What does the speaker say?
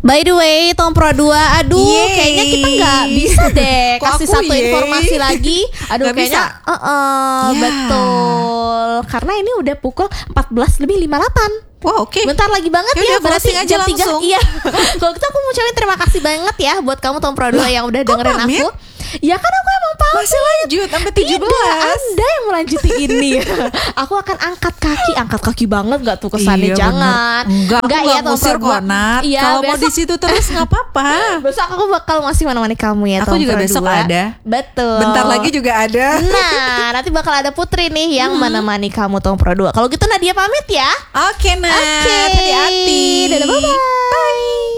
By the way, Tom Pro 2, aduh kayaknya kita nggak bisa deh kasih satu informasi lagi. Aduh Gak kayaknya betul. Karena ini udah pukul 14:58. Wah oke. Bentar lagi banget ya, berarti aja jam 3. langsung. Iya. Kalau gitu aku mau ucapin terima kasih banget ya buat kamu Tom Pro 2 yang udah dengerin pamit? aku. Ya kan aku emang pamit. Masih lanjut sampai 17. Tidak, Anda yang melanjuti ini. Aku akan angkat kaki banget gak tuh kesannya? Iya, jangan. Enggak, aku ya gak ngusir kok, Nat. Iya, kalau mau di situ terus nggak apa-apa. Besok aku bakal masih menemani kamu ya. Aku Tom juga Pro besok 2. ada. Betul. Bentar lagi juga ada. Nah, nanti bakal ada Putri nih yang menemani kamu Tom Pro 2. Kalau gitu Nadia pamit ya. Oke, Nat. Oke. Hati-hati. Dadah, bye-bye. Bye.